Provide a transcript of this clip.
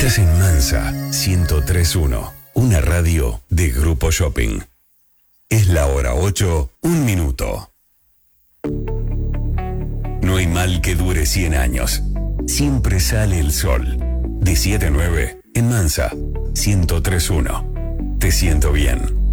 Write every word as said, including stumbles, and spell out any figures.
Estás en Mansa ciento tres punto uno, una radio de Grupo Shopping. Es la hora ocho, un minuto. No hay mal que dure cien años. Siempre sale el sol. De siete a nueve, en Mansa ciento tres punto uno. Te siento bien.